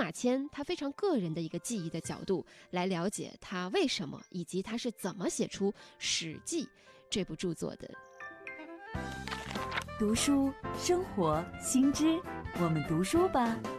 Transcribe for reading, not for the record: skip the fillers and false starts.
马迁他非常个人的一个记忆的角度来了解他为什么以及他是怎么写出《史记》这部著作的。 读书生活新知，我们读书吧。